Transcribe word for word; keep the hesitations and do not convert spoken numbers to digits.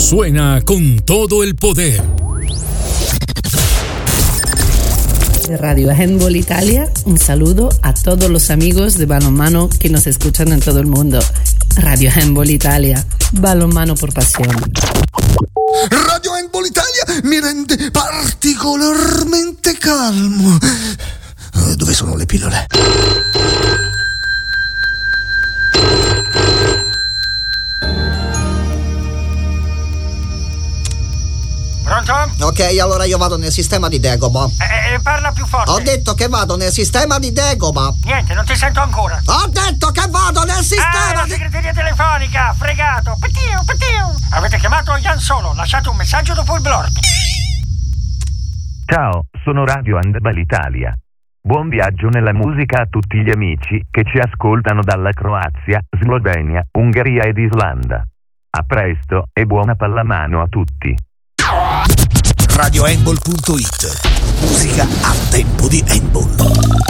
suena con todo el poder. De Radio Handball Italia, un saludo a todos los amigos de balonmano que nos escuchan en todo el mundo. Radio Handball Italia, balonmano por pasión. Radio Handball Italia mi rende particolarmente calmo. Dove sono le pillole? Pronto? Ok, allora io vado nel sistema di Dagobah. Eh, eh, parla più forte. Ho detto che vado nel sistema di Dagobah. Niente, non ti sento ancora. Ho detto che vado nel sistema Ah, la di... segreteria telefonica, fregato. Patiu, patiu. Avete chiamato Ian Solo, lasciate un messaggio dopo il blurb. Ciao, sono Radio Handball Italia. Buon viaggio nella musica a tutti gli amici che ci ascoltano dalla Croazia, Slovenia, Ungheria ed Islanda. A presto e buona pallamano a tutti. Radio Handball punto it. Musica a tempo di handball.